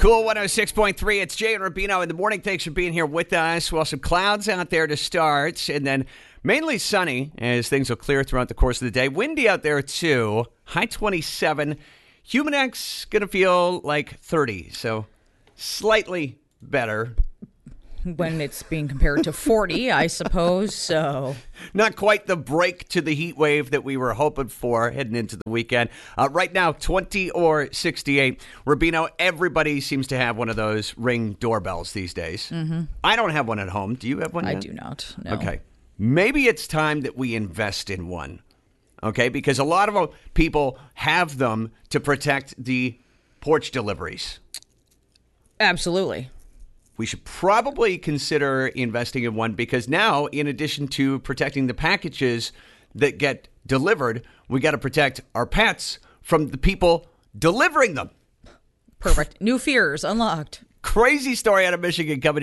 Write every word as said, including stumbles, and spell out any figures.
Cool one oh six point three. It's Jay and Rubino in the morning. Thanks for being here with us. Well, some clouds out there to start, and then mainly sunny as things will clear throughout the course of the day. Windy out there, too. High twenty-seven. Humidex going to feel like thirty, so slightly better. When it's being compared to forty, I suppose so. Not quite the break to the heat wave that we were hoping for heading into the weekend. Uh, right now, twenty or sixty-eight. Rubino, everybody seems to have one of those Ring doorbells these days. Mm-hmm. I don't have one at home. Do you have one I yet? do not, no. Okay. Maybe it's time that we invest in one. Okay? Because a lot of people have them to protect the porch deliveries. Absolutely. We should probably consider investing in one because now, in addition to protecting the packages that get delivered, we got to protect our pets from the people delivering them. Perfect. New fears unlocked. Crazy story out of Michigan coming